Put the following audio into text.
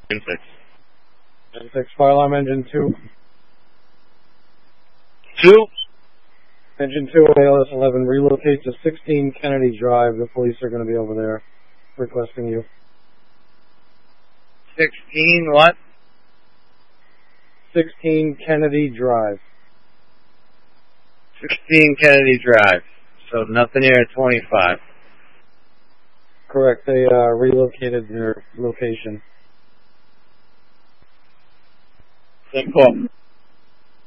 Engine 6. Engine 6, fire alarm engine 2. 2? Engine 2, ALS 11, relocate to 16 Kennedy Drive. The police are going to be over there requesting you. 16 what? 16 Kennedy Drive. 16 Kennedy Drive. So nothing here at 25. Correct, they relocated their location. Then call.